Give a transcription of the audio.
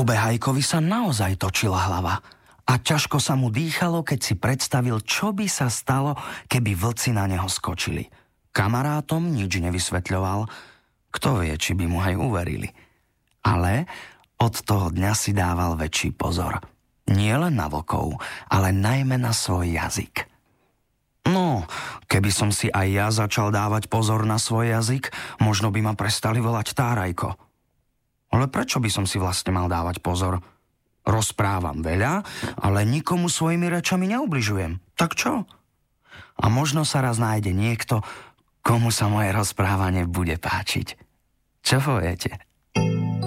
Pobehajkovi sa naozaj točila hlava a ťažko sa mu dýchalo, keď si predstavil, čo by sa stalo, keby vlci na neho skočili. Kamarátom nič nevysvetľoval, kto vie, či by mu aj uverili. Ale od toho dňa si dával väčší pozor. Nie len na vlkov, ale najmä na svoj jazyk. No, keby som si aj ja začal dávať pozor na svoj jazyk, možno by ma prestali volať Tárajko. Ale prečo by som si vlastne mal dávať pozor? Rozprávam veľa, ale nikomu svojimi rečami neubližujem. Tak čo? A možno sa raz nájde niekto, komu sa moje rozprávanie bude páčiť. Čo poviete?